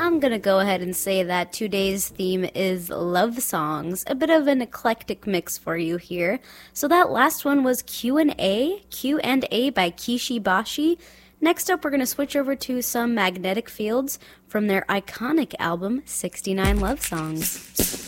I'm gonna go ahead and say that today's theme is love songs. A bit of an eclectic mix for you here. So that last one was Q&A by Kishi Bashi. Next up, we're gonna switch over to some Magnetic Fields from their iconic album, 69 Love Songs.